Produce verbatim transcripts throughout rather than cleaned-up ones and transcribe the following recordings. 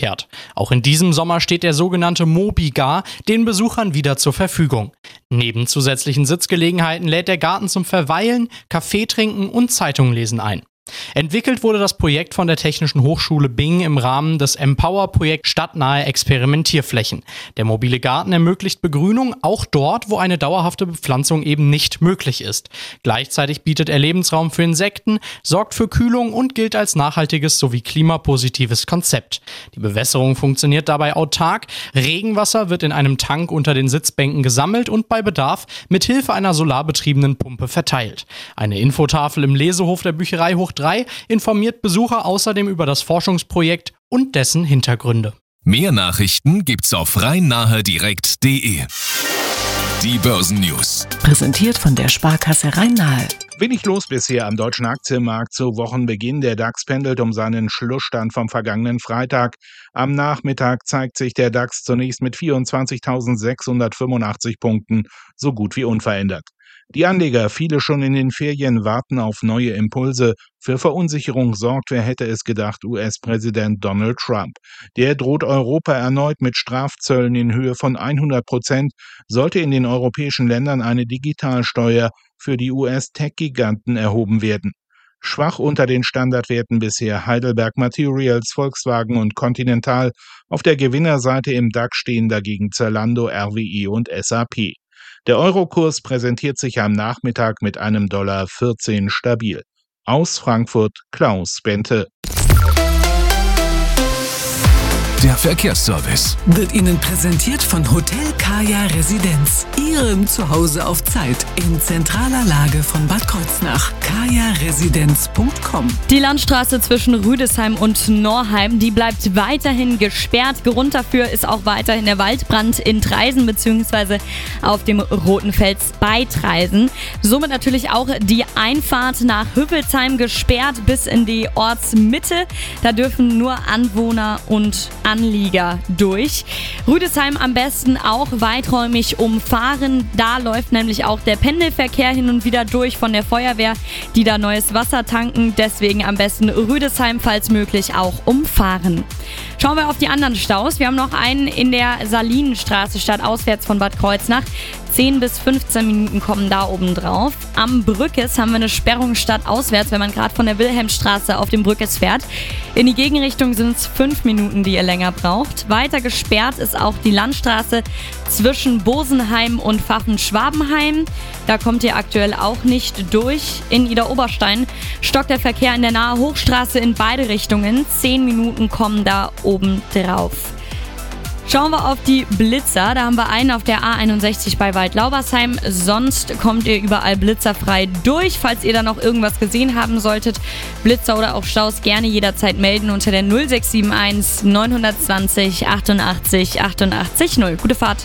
zurückkehrt. Auch in diesem Sommer steht der sogenannte Mobigar den Besuchern wieder zur Verfügung. Neben zusätzlichen Sitzgelegenheiten lädt der Garten zum Verweilen, Kaffee trinken und Zeitungen lesen ein. Entwickelt wurde das Projekt von der Technischen Hochschule Bingen im Rahmen des Empower-Projekts Stadtnahe Experimentierflächen. Der mobile Garten ermöglicht Begrünung auch dort, wo eine dauerhafte Bepflanzung eben nicht möglich ist. Gleichzeitig bietet er Lebensraum für Insekten, sorgt für Kühlung und gilt als nachhaltiges sowie klimapositives Konzept. Die Bewässerung funktioniert dabei autark. Regenwasser wird in einem Tank unter den Sitzbänken gesammelt und bei Bedarf mit Hilfe einer solarbetriebenen Pumpe verteilt. Eine Infotafel im Lesehof der Bücherei Hoch drei informiert Besucher außerdem über das Forschungsprojekt und dessen Hintergründe. Mehr Nachrichten gibt's auf rhein-nahe direkt punkt de. Die Börsennews. Präsentiert von der Sparkasse Rhein-Nahe. Wenig los bisher am deutschen Aktienmarkt zu Wochenbeginn. Der DAX pendelt um seinen Schlussstand vom vergangenen Freitag. Am Nachmittag zeigt sich der DAX zunächst mit vierundzwanzigtausendsechshundertfünfundachtzig Punkten so gut wie unverändert. Die Anleger, viele schon in den Ferien, warten auf neue Impulse. Für Verunsicherung sorgt, wer hätte es gedacht, U S-Präsident Donald Trump. Der droht Europa erneut mit Strafzöllen in Höhe von hundert Prozent, sollte in den europäischen Ländern eine Digitalsteuer für die U S-Tech-Giganten erhoben werden. Schwach unter den Standardwerten bisher Heidelberg Materials, Volkswagen und Continental. Auf der Gewinnerseite im DAX stehen dagegen Zalando, R W E und S A P. Der Eurokurs präsentiert sich am Nachmittag mit einem Dollar vierzehn stabil. Aus Frankfurt Klaus Bente. Der Verkehrsservice Wird Ihnen präsentiert von Hotel Kaya Residenz. Ihrem Zuhause auf Zeit in zentraler Lage von Bad Kreuznach. kaya residenz punkt com. Die Landstraße zwischen Rüdesheim und Norheim, die bleibt weiterhin gesperrt. Grund dafür ist auch weiterhin der Waldbrand in Traisen bzw. auf dem Roten Fels bei Traisen. Somit natürlich auch die Einfahrt nach Hüppelsheim gesperrt bis in die Ortsmitte. Da dürfen nur Anwohner und Anlieger durch. Rüdesheim am besten auch weiträumig umfahren. Da läuft nämlich auch der Pendelverkehr hin und wieder durch von der Feuerwehr, die da neues Wasser tanken. Deswegen am besten Rüdesheim, falls möglich, auch umfahren. Schauen wir auf die anderen Staus. Wir haben noch einen in der Salinenstraße stadtauswärts von Bad Kreuznach. zehn bis fünfzehn Minuten kommen da oben drauf. Am Brückes haben wir eine Sperrung stadtauswärts, wenn man gerade von der Wilhelmstraße auf den Brückes fährt. In die Gegenrichtung sind es fünf Minuten, die ihr länger braucht. Weiter gesperrt ist auch die Landstraße zwischen Bosenheim und Pfaffen-Schwabenheim. Da kommt ihr aktuell auch nicht durch. In Idar-Oberstein stockt der Verkehr in der Nahe Hochstraße in beide Richtungen. zehn Minuten kommen da oben drauf. Schauen wir auf die Blitzer. Da haben wir einen auf der A einundsechzig bei Waldlaubersheim. Sonst kommt ihr überall blitzerfrei durch. Falls ihr da noch irgendwas gesehen haben solltet, Blitzer oder auch Staus, gerne jederzeit melden unter der null sechs sieben eins neun zwei null achtundachtzig achtundachtzig null. Gute Fahrt.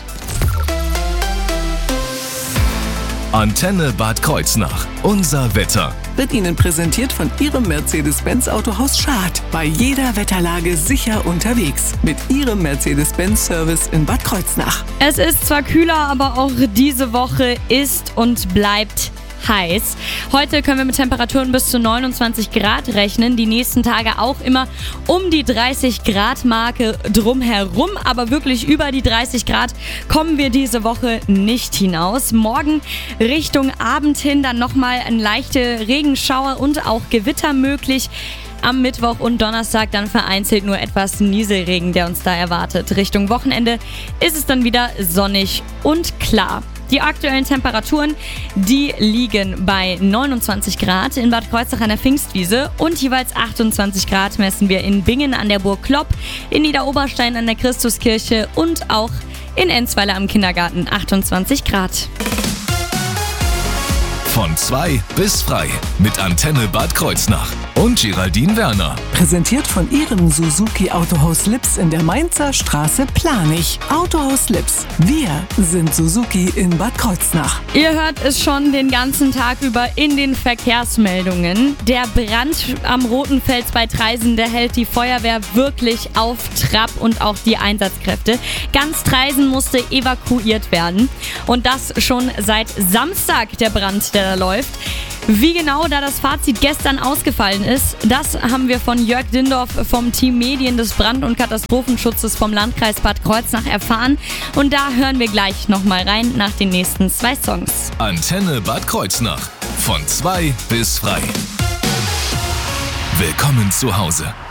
Antenne Bad Kreuznach. Unser Wetter. Wird Ihnen präsentiert von Ihrem Mercedes-Benz Autohaus Schad. Bei jeder Wetterlage sicher unterwegs. Mit Ihrem Mercedes-Benz-Service in Bad Kreuznach. Es ist zwar kühler, aber auch diese Woche ist und bleibt heiß. Heute können wir mit Temperaturen bis zu neunundzwanzig Grad rechnen. Die nächsten Tage auch immer um die dreißig Grad Marke drumherum. Aber wirklich über die dreißig Grad kommen wir diese Woche nicht hinaus. Morgen Richtung Abend hin dann nochmal ein leichte Regenschauer und auch Gewitter möglich. Am Mittwoch und Donnerstag dann vereinzelt nur etwas Nieselregen, der uns da erwartet. Richtung Wochenende ist es dann wieder sonnig und klar. Die aktuellen Temperaturen, die liegen bei neunundzwanzig Grad in Bad Kreuznach an der Pfingstwiese und jeweils achtundzwanzig Grad messen wir in Bingen an der Burg Klopp, in Idar-Oberstein an der Christuskirche und auch in Enzweiler am Kindergarten achtundzwanzig Grad. Von zwei bis frei mit Antenne Bad Kreuznach und Geraldine Werner. Präsentiert von Ihrem Suzuki Autohaus Lips in der Mainzer Straße Planich. Autohaus Lips. Wir sind Suzuki in Bad Kreuznach. Ihr hört es schon den ganzen Tag über in den Verkehrsmeldungen. Der Brand am Roten Fels bei Traisen, der hält die Feuerwehr wirklich auf Trab und auch die Einsatzkräfte. Ganz Traisen musste evakuiert werden. Und das schon seit Samstag, der Brand, der da läuft. Wie genau da das Fazit gestern ausgefallen ist, das haben wir von Jörg Dindorf vom Team Medien des Brand- und Katastrophenschutzes vom Landkreis Bad Kreuznach erfahren. Und da hören wir gleich nochmal rein nach den nächsten zwei Songs. Antenne Bad Kreuznach. Von zwei bis frei. Willkommen zu Hause.